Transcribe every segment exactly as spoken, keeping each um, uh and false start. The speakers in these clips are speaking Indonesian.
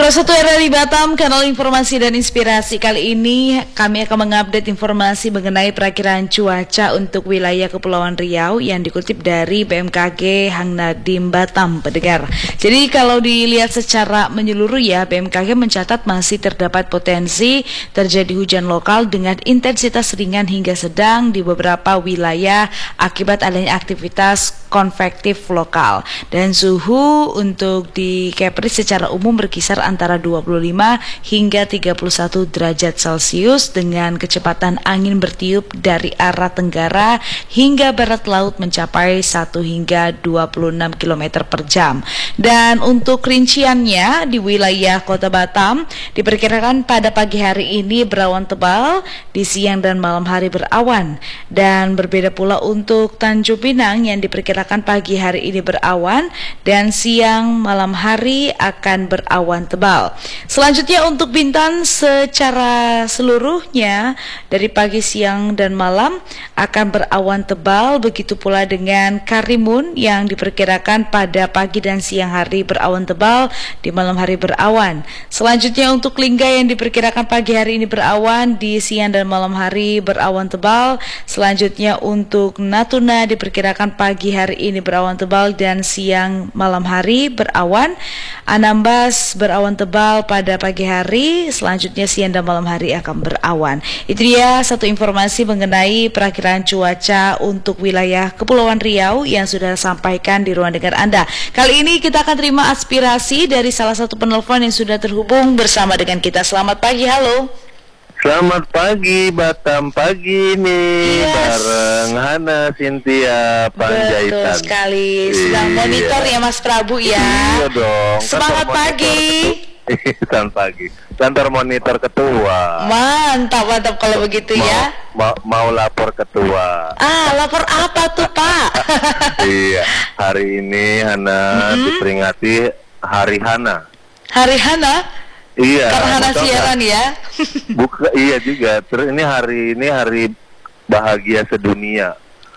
Prosatu era di Batam, kanal informasi dan inspirasi. Kali ini kami akan mengupdate informasi mengenai perakiraan cuaca untuk wilayah Kepulauan Riau yang dikutip dari B M K G Hang Nadiem Batam, pendengar. Jadi kalau dilihat secara menyeluruh ya, B M K G mencatat masih terdapat potensi terjadi hujan lokal dengan intensitas ringan hingga sedang di beberapa wilayah akibat adanya aktivitas konvektif lokal. Dan suhu untuk di Kepri secara umum berkisar antara dua puluh lima hingga tiga puluh satu derajat Celcius dengan kecepatan angin bertiup dari arah tenggara hingga barat laut mencapai satu hingga dua puluh enam kilometer per jam. Dan untuk rinciannya di wilayah Kota Batam diperkirakan pada pagi hari ini berawan tebal, di siang dan malam hari berawan. Dan berbeda pula untuk Tanjung Pinang yang diperkirakan pagi hari ini berawan dan siang malam hari akan berawan tebal. Selanjutnya untuk Bintan secara seluruhnya dari pagi, siang dan malam akan berawan tebal, begitu pula dengan Karimun yang diperkirakan pada pagi dan siang hari berawan tebal, di malam hari berawan. Selanjutnya untuk Lingga yang diperkirakan pagi hari ini berawan, di siang dan malam hari berawan tebal. Selanjutnya untuk Natuna diperkirakan pagi hari ini berawan tebal dan siang malam hari berawan. Anambas berawan tebal pada pagi hari, selanjutnya siang dan malam hari akan berawan. Itu dia satu informasi mengenai perakiraan cuaca untuk wilayah Kepulauan Riau yang sudah sampaikan di ruang dengar Anda. Kali ini kita akan terima aspirasi dari salah satu penelpon yang sudah terhubung bersama dengan kita. Selamat pagi, halo. Selamat pagi Batam, pagi nih yes. Bareng Hana Cynthia Panjaitan. Betul sekali, sedang iya. monitor ya Mas Prabu ya. Iya dong. Semangat pagi. Selamat pagi. Kantor monitor ketua. Mantap, mantap kalau begitu mau, ya. Mau, mau lapor ketua. Ah, lapor apa tuh Pak? Iya, hari ini Hana mm-hmm. diperingati Hari Hana. Hari Hana? Iya. Karena Hana siaran ya. Buka, iya juga. Terus ini hari ini hari bahagia sedunia.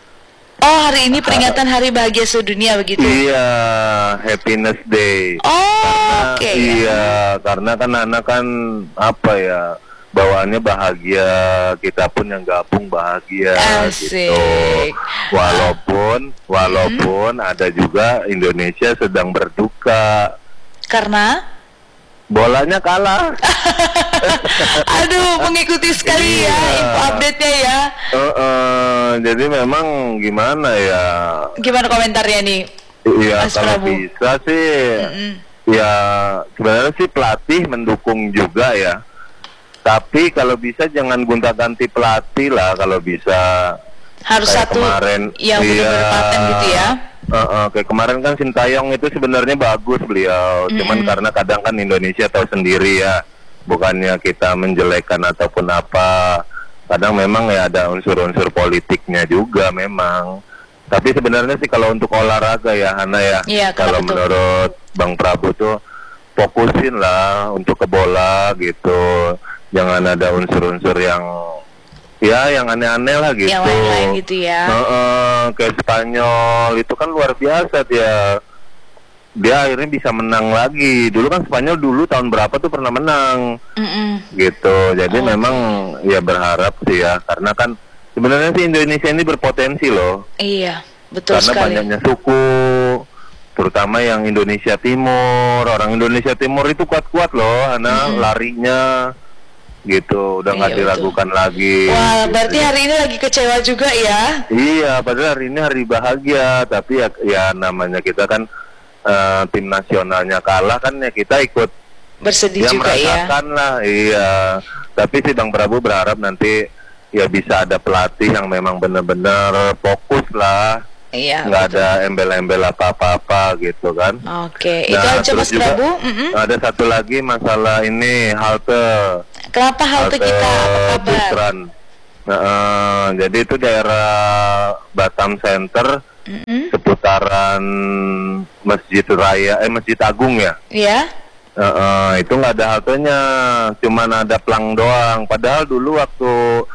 Oh, hari ini peringatan Hari Bahagia Sedunia begitu? Iya, Happiness Day. Oh, oke. Okay. Iya, karena kan anak kan apa ya, bawaannya bahagia, kita pun yang gabung bahagia. Asik. Gitu. Walaupun, walaupun hmm. ada juga Indonesia sedang berduka. Karena? Bolanya kalah. Aduh, mengikuti sekali iya. ya info update-nya ya. Uh, uh, jadi memang gimana ya? Gimana komentarnya nih? Iya, Mas kalau Prabu? bisa sih, mm-hmm. ya sebenarnya sih pelatih mendukung juga ya. Tapi kalau bisa jangan gonta-ganti pelatih lah kalau bisa. Harus kayak satu kemarin, yang iya, benar-benar paten gitu ya. Uh, uh, kayak kemarin kan Sintayong itu sebenarnya bagus beliau, mm-hmm. cuman karena kadang kan Indonesia tahu sendiri ya, bukannya kita menjelekkan ataupun apa, kadang memang ya ada unsur-unsur politiknya juga memang. Tapi sebenarnya sih kalau untuk olahraga ya Hana ya, iya, kalau betul. menurut Bang Prabu tuh fokusin lah untuk ke bola gitu, jangan ada unsur-unsur yang ya yang aneh-aneh lah gitu. Yang lain-lain gitu ya. Uh, uh, kayak Spanyol itu kan luar biasa dia. Dia akhirnya bisa menang lagi. Dulu kan Spanyol dulu tahun berapa tuh pernah menang. Mm-mm. Gitu. Jadi oh, memang okay. ya berharap sih ya, karena kan sebenarnya sih Indonesia ini berpotensi loh. Iya, betul karena sekali. Karena banyaknya suku, terutama yang Indonesia Timur. Orang Indonesia Timur itu kuat-kuat loh, karena mm-hmm. larinya gitu, udah nggak iya, diragukan betul. lagi. Wah, gitu. berarti hari ini lagi kecewa juga ya? Iya, padahal hari ini hari bahagia, tapi ya, ya namanya kita kan uh, tim nasionalnya kalah kan ya kita ikut bersedih ya, juga ya. Merasakan lah, iya. Tapi si Bang Prabu berharap nanti ya bisa ada pelatih yang memang benar-benar fokus lah. Iya, nggak ada embel-embel apa-apa gitu kan. Oke, nah, itu aja Mas Prabu. Mm-hmm. Ada satu lagi masalah ini halte. Kenapa halte, halte kita? Apa kabar? Nah, uh, jadi itu daerah Batam Center, mm-hmm. seputaran Masjid Raya, eh Masjid Agung ya. Iya. Uh, uh, itu nggak ada haltenya, cuman ada plang doang. Padahal dulu waktu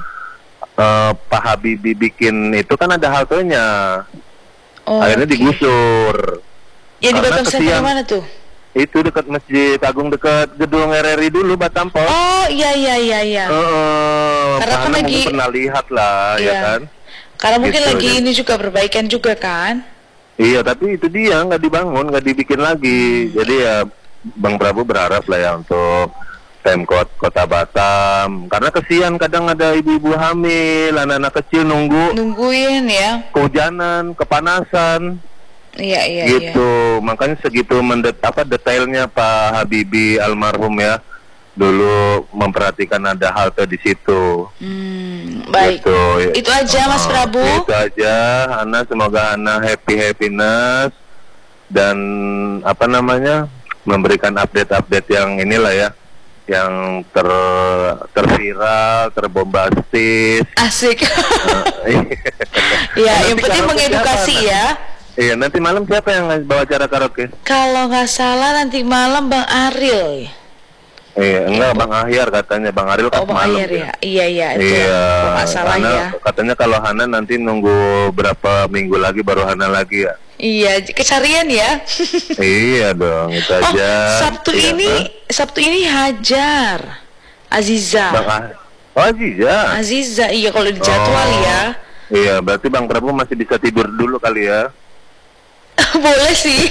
uh, Pak Habibie bikin itu kan ada haltenya. Oh, akhirnya okay. digusur. Ya di Batam Center mana tuh? itu dekat Masjid Agung, dekat gedung R R I dulu Batam Pos. Oh iya iya iya iya. Uh, Karena kan lagi pernah lihat lah, iya. ya kan. Karena mungkin gitu, lagi ya. ini juga perbaikan juga kan. Iya, tapi itu dia nggak dibangun, nggak dibikin lagi. Hmm. Jadi ya Bang Prabu berharap lah ya untuk Pemkot Kota Batam, karena kesian kadang ada ibu-ibu hamil, anak-anak kecil nunggu nungguin ya, kehujanan, kepanasan. Iya iya gitu, iya. Makanya segitu mendet apa detailnya Pak Habibie almarhum ya, dulu memperhatikan ada halte di situ. Hmm, baik. Gitu. Itu aja Mas Prabu. Itu aja, Ana, semoga Ana happy happiness dan apa namanya memberikan update-update yang inilah ya, yang ter terviral, terbombastis. Asik. Ya, yang penting mengedukasi siapa, ya. Iya, nanti malam siapa yang bawa acara karaoke? Kalau nggak salah nanti malam Bang Ariel. Iya, enggak, Bang Ahyar katanya. Bang Ariel kan oh, Bang malam. Ahyar ya. Iya iya itu. Iya. Nggak salah ya. Katanya kalau Hana nanti nunggu berapa minggu lagi baru Hana lagi ya. Iya, kesarian ya. Iya dong, itu oh, aja. Sabtu ya, ini, ha? Sabtu ini Hajar Aziza. Bang ah oh, Aziza. Aziza, iya kalau dijadwal oh. ya. Iya, berarti Bang Prabu masih bisa tidur dulu kali ya. Boleh sih.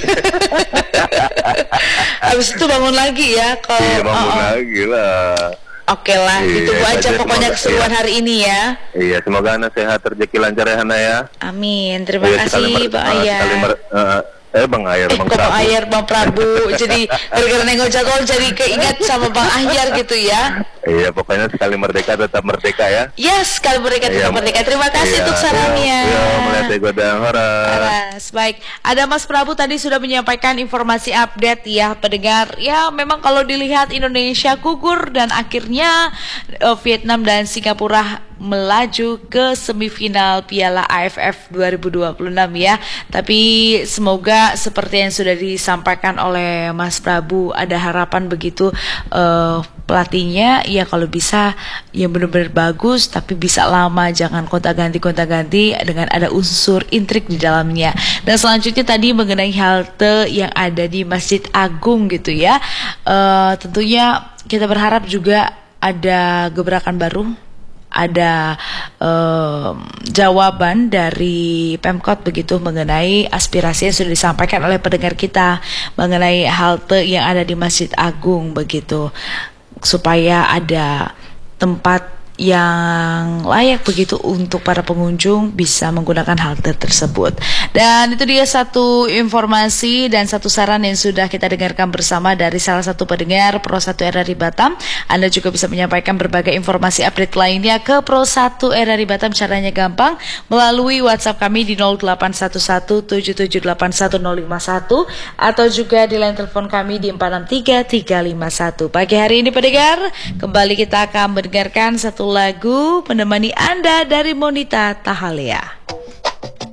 Habis itu bangun lagi ya kalau iya, bangun oh, oh. lagi lah. Oke lah, iya, ditunggu aja pokoknya semoga, keseruan iya. hari ini ya. Iya, semoga Hana sehat, rezeki lancar ya Hana ya. Amin, terima iya, kasih Bang Ayah. Uh, eh Bang Ahyar, eh, Bang Prabu. Bang Ahyar, Bang Prabu. Jadi gara-gara nengok jadwal jadi keingat sama Bang Ahyar gitu ya. Iya, pokoknya sekali merdeka tetap merdeka ya. Yes, sekali merdeka tetap iya, merdeka. Terima kasih iya, untuk sarannya. Iya, melihat godang horas. Baik, ada Mas Prabu tadi sudah menyampaikan informasi update ya pendengar. Ya, memang kalau dilihat Indonesia gugur dan akhirnya uh, Vietnam dan Singapura melaju ke semifinal Piala A F F dua ribu dua puluh enam ya. Tapi semoga seperti yang sudah disampaikan oleh Mas Prabu, ada harapan begitu uh, pelatihnya ya kalau bisa yang benar-benar bagus, tapi bisa lama, jangan gonta-ganti gonta-ganti dengan ada unsur intrik di dalamnya. Dan selanjutnya tadi mengenai halte yang ada di Masjid Agung gitu ya. Uh, tentunya kita berharap juga ada gebrakan baru, ada uh, jawaban dari Pemkot begitu mengenai aspirasi yang sudah disampaikan oleh pendengar kita mengenai halte yang ada di Masjid Agung begitu, supaya ada tempat yang layak begitu untuk para pengunjung bisa menggunakan halte tersebut. Dan itu dia satu informasi dan satu saran yang sudah kita dengarkan bersama dari salah satu pendengar Pro satu R R I Batam. Anda juga bisa menyampaikan berbagai informasi update lainnya ke Pro satu R R I Batam. Caranya gampang, melalui WhatsApp kami di nol delapan satu satu tujuh tujuh delapan satu nol lima satu atau juga di line telepon kami di empat enam tiga tiga lima satu. Pagi hari ini pendengar, kembali kita akan mendengarkan satu lagu menemani Anda dari Monita Tahalia.